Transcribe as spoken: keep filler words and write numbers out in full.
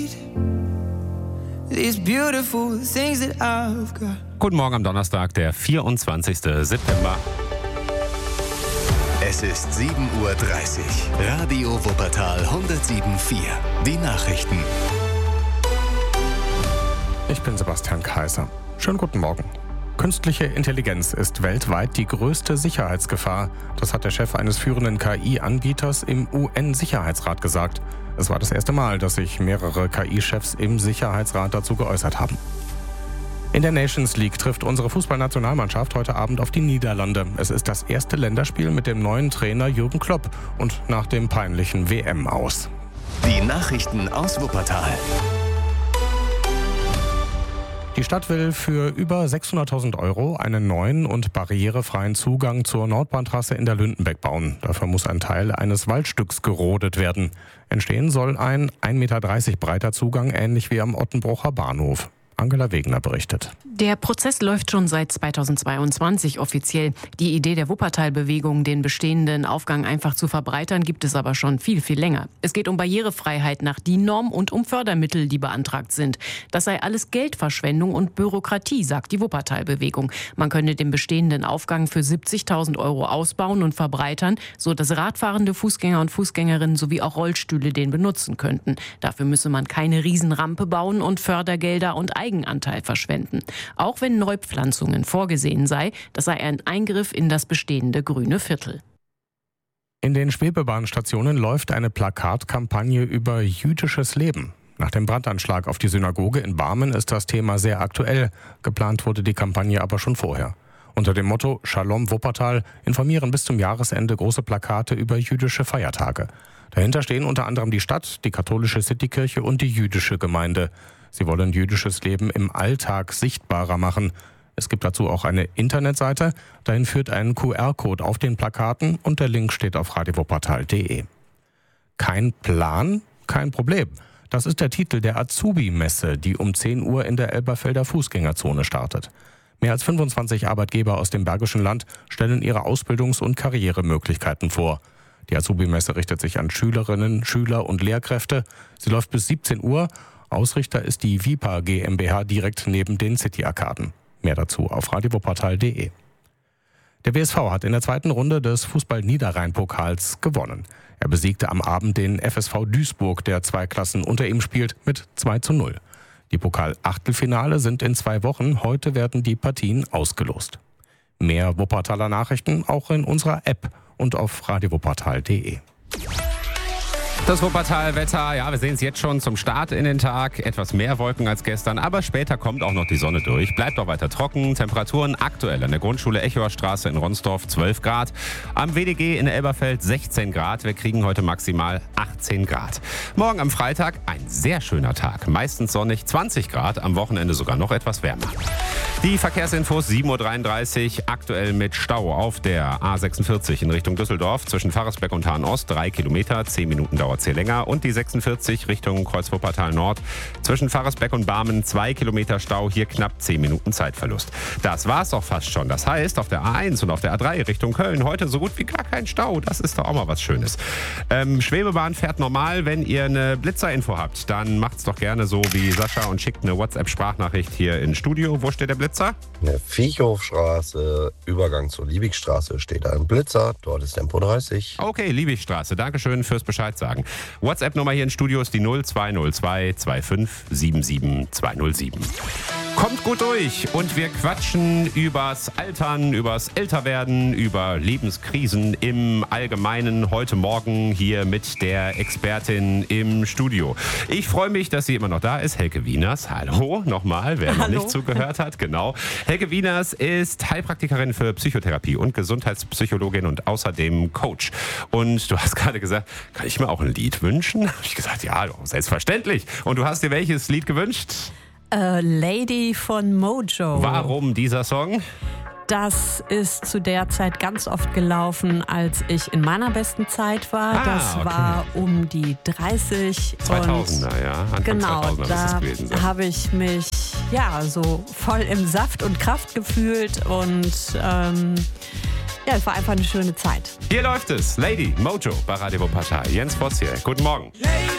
Guten Morgen am Donnerstag, der vierundzwanzigsten September. Es ist sieben Uhr dreißig. Radio Wuppertal hundertsieben Komma vier. Die Nachrichten. Ich bin Sebastian Kaiser. Schönen guten Morgen. Künstliche Intelligenz ist weltweit die größte Sicherheitsgefahr. Das hat der Chef eines führenden K I-Anbieters im U N-Sicherheitsrat gesagt. Es war das erste Mal, dass sich mehrere K I-Chefs im Sicherheitsrat dazu geäußert haben. In der Nations League trifft unsere Fußballnationalmannschaft heute Abend auf die Niederlande. Es ist das erste Länderspiel mit dem neuen Trainer Jürgen Klopp und nach dem peinlichen W M aus. Die Nachrichten aus Wuppertal. Die Stadt will für über sechshunderttausend Euro einen neuen und barrierefreien Zugang zur Nordbahntrasse in der Lündenbeck bauen. Dafür muss ein Teil eines Waldstücks gerodet werden. Entstehen soll ein ein Meter dreißig breiter Zugang, ähnlich wie am Ottenbrucher Bahnhof. Angela Wegner berichtet. Der Prozess läuft schon seit zweitausendzweiundzwanzig offiziell. Die Idee der Wuppertal-Bewegung, den bestehenden Aufgang einfach zu verbreitern, gibt es aber schon viel, viel länger. Es geht um Barrierefreiheit nach D I N-Norm und um Fördermittel, die beantragt sind. Das sei alles Geldverschwendung und Bürokratie, sagt die Wuppertal-Bewegung. Man könne den bestehenden Aufgang für siebzigtausend Euro ausbauen und verbreitern, sodass radfahrende Fußgänger und Fußgängerinnen sowie auch Rollstühle den benutzen könnten. Dafür müsse man keine Riesenrampe bauen und Fördergelder und Eigenanteil verschwenden. Auch wenn Neupflanzungen vorgesehen sei, das sei ein Eingriff in das bestehende grüne Viertel. In den Schwebebahnstationen läuft eine Plakatkampagne über jüdisches Leben. Nach dem Brandanschlag auf die Synagoge in Barmen ist das Thema sehr aktuell. Geplant wurde die Kampagne aber schon vorher. Unter dem Motto Shalom Wuppertal informieren bis zum Jahresende große Plakate über jüdische Feiertage. Dahinter stehen unter anderem die Stadt, die katholische Citykirche und die jüdische Gemeinde. Sie wollen jüdisches Leben im Alltag sichtbarer machen. Es gibt dazu auch eine Internetseite. Dahin führt ein Q R-Code auf den Plakaten und der Link steht auf radio wuppertal punkt de. Kein Plan? Kein Problem. Das ist der Titel der Azubi-Messe, die um zehn Uhr in der Elberfelder Fußgängerzone startet. Mehr als fünfundzwanzig Arbeitgeber aus dem Bergischen Land stellen ihre Ausbildungs- und Karrieremöglichkeiten vor. Die Azubi-Messe richtet sich an Schülerinnen, Schüler und Lehrkräfte. Sie läuft bis siebzehn Uhr. Ausrichter ist die Vipa GmbH direkt neben den City-Arkaden. Mehr dazu auf radio wuppertal punkt de. Der W S V hat in der zweiten Runde des Fußball-Niederrhein-Pokals gewonnen. Er besiegte am Abend den F S V Duisburg, der zwei Klassen unter ihm spielt, mit zwei zu null. Die Pokal-Achtelfinale sind in zwei Wochen. Heute werden die Partien ausgelost. Mehr Wuppertaler Nachrichten auch in unserer App und auf radio wuppertal punkt de. Das Wuppertal-Wetter, ja, wir sehen es jetzt schon zum Start in den Tag. Etwas mehr Wolken als gestern, aber später kommt auch noch die Sonne durch. Bleibt auch weiter trocken. Temperaturen aktuell an der Grundschule Echower Straße in Ronsdorf zwölf Grad. Am W D G in Elberfeld sechzehn Grad. Wir kriegen heute maximal achtzehn Grad. Morgen am Freitag ein sehr schöner Tag. Meistens sonnig, zwanzig Grad. Am Wochenende sogar noch etwas wärmer. Die Verkehrsinfos sieben Uhr dreiunddreißig. Aktuell mit Stau auf der A sechsundvierzig in Richtung Düsseldorf. Zwischen Pfarrersbeck und Hahn-Ost drei Kilometer. zehn Minuten dauert es hier länger. Und die sechsundvierzig Richtung Kreuz-Wuppertal Nord. Zwischen Pfarrersbeck und Barmen zwei Kilometer Stau. Hier knapp zehn Minuten Zeitverlust. Das war's auch fast schon. Das heißt, auf der A eins und auf der A drei Richtung Köln heute so gut wie gar kein Stau. Das ist doch auch mal was Schönes. Ähm, Schwebebahn fährt normal. Wenn ihr eine Blitzer-Info habt, dann macht's doch gerne so wie Sascha und schickt eine WhatsApp-Sprachnachricht hier ins Studio. Wo steht der Blitzer? In der Viechhofstraße, Übergang zur Liebigstraße, steht ein Blitzer. Dort ist Tempo dreißig. Okay, Liebigstraße. Dankeschön fürs Bescheid sagen. WhatsApp-Nummer hier im Studio ist die null zwei null zwei zwei fünf sieben sieben zwei null sieben. Kommt gut durch und wir quatschen übers Altern, übers Älterwerden, über Lebenskrisen im Allgemeinen heute Morgen hier mit der Expertin im Studio. Ich freue mich, dass sie immer noch da ist, Helke Wieners. Hallo nochmal, wer noch Hallo. nicht zugehört hat, genau. Helke Wieners ist Heilpraktikerin für Psychotherapie und Gesundheitspsychologin und außerdem Coach. Und du hast gerade gesagt, kann ich mir auch ein Lied wünschen? Habe ich gesagt, ja, selbstverständlich. Und du hast dir welches Lied gewünscht? Äh, Lady von Mojo. Warum dieser Song? Das ist zu der Zeit ganz oft gelaufen, als ich in meiner besten Zeit war. Ah, das okay. war um die dreißig. zweitausender, und ja. Anfang genau, zweitausender muss es gewesen sein. da habe ich mich ja so voll im Saft und Kraft gefühlt und ähm, ja, es war einfach eine schöne Zeit. Hier läuft es. Lady Mojo bei Radio Wuppertal. Jens Voss hier. Guten Morgen. Lady.